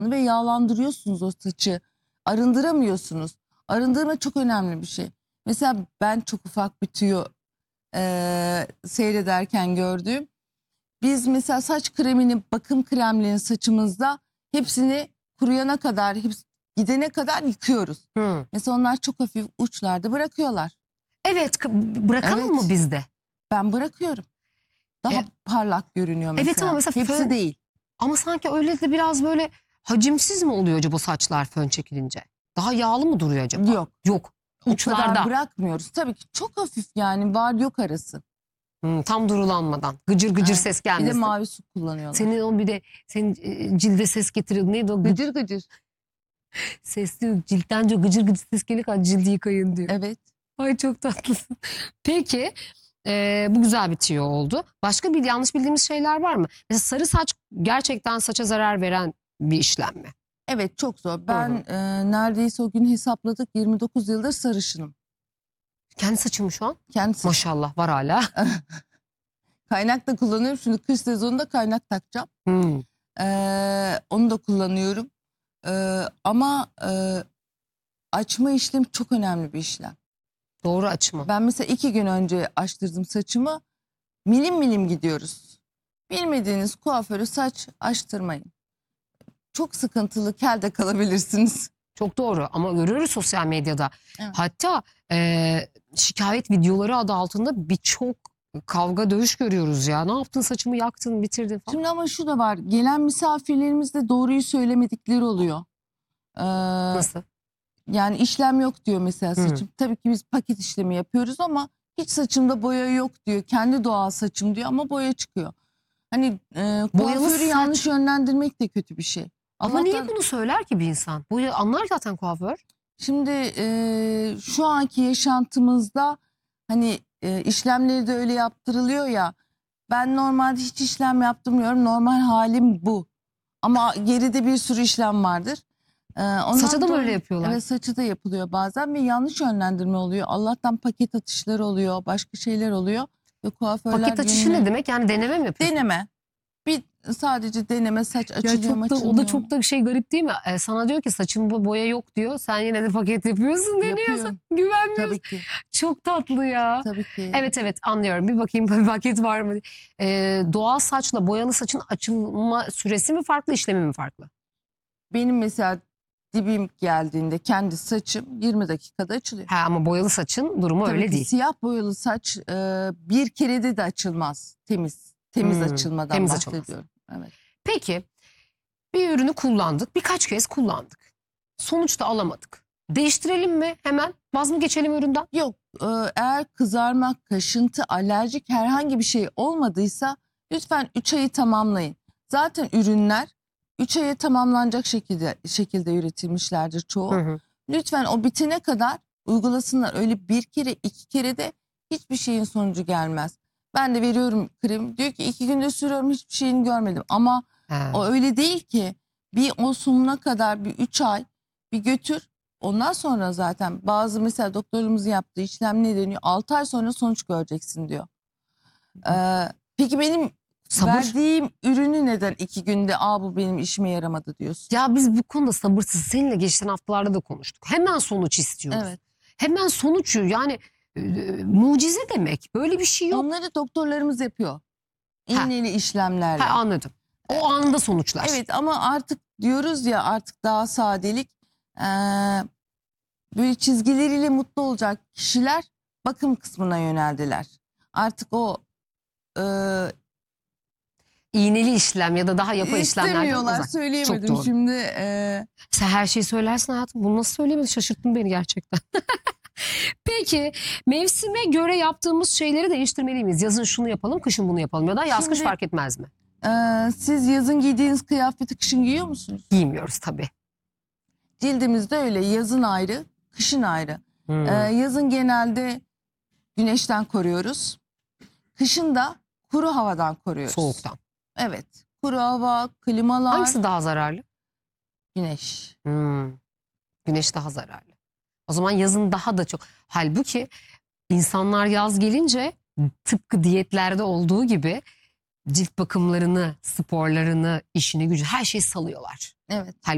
ve yağlandırıyorsunuz o saçı. Arındıramıyorsunuz. Arındırma çok önemli bir şey. Mesela ben çok ufak bir tüyo seyrederken gördüğüm. Biz mesela saç kremini, bakım kremlerini saçımızda hepsini kuruyana kadar, gidene kadar yıkıyoruz. Mesela onlar çok hafif uçlarda bırakıyorlar. Evet, bırakalım Evet. mı biz de? Ben bırakıyorum. Daha parlak görünüyor mesela. Evet ama mesela hepsi değil. Ama sanki öyle de biraz böyle hacimsiz mi oluyor acaba saçlar fön çekilince? Daha yağlı mı duruyor acaba? Yok. Yok. O Uçlarda. kadar bırakmıyoruz. Tabii ki çok hafif, yani var yok arası. Tam durulanmadan. Gıcır gıcır Evet. ses Bir de gelmesin. mavi su kullanıyorlar. Senin cilde ses getiriyor. Neydi o? Gıcır gıcır. Ses diyor. Ciltten diyor gıcır gıcır ses geliyor. Cildi yıkayın diyor. Evet. Ay çok tatlısın. Peki bu güzel bir tüyo oldu. Başka bir yanlış bildiğimiz şeyler var mı? Mesela sarı saç gerçekten saça zarar veren bir işlem mi? Evet, çok zor. Ben neredeyse o gün hesapladık, 29 yıldır sarışınım. Kendi saçım mı şu an? Kendisi. Maşallah var hala. Kaynak da kullanıyorum. Şimdi kış sezonunda kaynak takacağım. Onu da kullanıyorum. Ama açma işlemi çok önemli bir işlem. Doğru açma. Ben mesela 2 gün önce açtırdım saçımı. Milim milim gidiyoruz. Bilmediğiniz kuaföre saç açtırmayın. Çok sıkıntılı, kel de kalabilirsiniz. Çok doğru ama görüyoruz sosyal medyada. Evet. Hatta şikayet videoları adı altında birçok kavga dövüş görüyoruz ya. Ne yaptın, saçımı yaktın, bitirdin falan. Şimdi ama şu da var. Gelen misafirlerimiz de doğruyu söylemedikleri oluyor. Nasıl? Yani işlem yok diyor mesela saçım. Tabii ki biz paket işlemi yapıyoruz ama hiç saçımda boya yok diyor. Kendi doğal saçım diyor ama boya çıkıyor. Hani kuaförü yanlış yönlendirmek de kötü bir şey. Ama niye bunu söyler ki bir insan? Boya anlar zaten kuaför. Şimdi şu anki yaşantımızda hani işlemleri de öyle yaptırılıyor ya. Ben normalde hiç işlem yaptırmıyorum. Normal halim bu. Ama geride bir sürü işlem vardır. Saça da mı öyle yapıyorlar? Evet, saçı da yapılıyor bazen ve yanlış yönlendirme oluyor. Allah'tan paket atışları oluyor, başka şeyler oluyor. Ve kuaförler Paket açışı ne demek? Yani deneme mi yapıyorsun? Deneme. Sadece deneme, saç açılıyor mu açılmıyor o da mu? çok da şey garip değil mi? Sana diyor ki saçımda boya yok diyor. Sen yine de paket yapıyorsun, deniyorsun. Güvenmiyorsun. Tabii ki. Çok tatlı ya. Tabii ki. Evet anlıyorum. Bir bakayım bir paket var mı? Doğal saçla boyalı saçın açılma süresi mi farklı, işlemi mi farklı? Benim mesela dibim geldiğinde kendi saçım 20 dakikada açılıyor. Ama boyalı saçın durumu Tabii öyle ki değil. Siyah boyalı saç bir kerede de açılmaz. Temiz açılmadan temiz bahsediyorum. Evet. Peki bir ürünü kullandık. Birkaç kez kullandık. Sonuçta alamadık. Değiştirelim mi hemen? Vaz mı geçelim üründen? Yok, eğer kızarmak, kaşıntı, alerjik herhangi bir şey olmadıysa lütfen 3 ayı tamamlayın. Zaten ürünler 3 aya tamamlanacak şekilde üretilmişlerdir çoğu. Lütfen o bitene kadar uygulasınlar. Öyle bir kere 2 kere de hiçbir şeyin sonucu gelmez. Ben de veriyorum krem. Diyor ki 2 günde sürüyorum, hiçbir şeyini görmedim. Ama o öyle değil ki. Bir o sonuna kadar bir 3 ay bir götür. Ondan sonra zaten bazı mesela doktorumuzun yaptığı işlem ne deniyor? 6 ay sonra sonuç göreceksin diyor. Peki benim verdiğim ürünü neden 2 günde bu benim işime yaramadı diyorsun? Ya biz bu konuda sabırsız. Seninle geçen haftalarda da konuştuk. Hemen sonuç istiyoruz. Evet. Hemen sonuç, yani mucize demek. Böyle bir şey yok. Onları doktorlarımız yapıyor. İğneli işlemlerle. Anladım. O anında sonuçlar. Evet ama artık diyoruz ya, artık daha sadelik. Böyle çizgileriyle mutlu olacak kişiler bakım kısmına yöneldiler. Artık o iğneli işlem ya da daha yapay işlemlerden istemiyorlar, uzak. söyleyemedim Çok doğru. şimdi. Sen her şeyi söylersin hayatım. Bunu nasıl söylemedin? Şaşırttın beni gerçekten. Peki mevsime göre yaptığımız şeyleri değiştirmeli miyiz? Yazın şunu yapalım, kışın bunu yapalım ya da yaz kış fark etmez mi? Siz yazın giydiğiniz kıyafeti kışın giyiyor musunuz? Giymiyoruz tabii. Cildimizde öyle, yazın ayrı, kışın ayrı. Yazın genelde güneşten koruyoruz. Kışın da kuru havadan koruyoruz. Soğuktan. Evet, kuru hava, klimalar. Hangisi daha zararlı? Güneş. Güneş daha zararlı. O zaman yazın daha da çok. Halbuki insanlar yaz gelince tıpkı diyetlerde olduğu gibi cilt bakımlarını, sporlarını, işini gücü her şeyi salıyorlar. Evet.